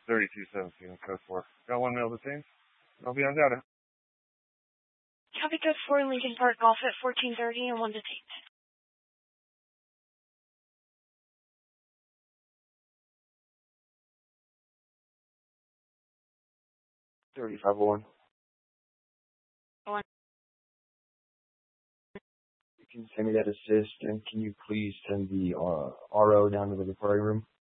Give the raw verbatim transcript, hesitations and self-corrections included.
thirty-two seventeen, code four. Got one male detained. I'll be on data. Copy code four, Lincoln Park Golf at fourteen thirty and one detained. thirty-five oh one. One. You can send me that assist, and can you please send the uh, R O down to the recording room?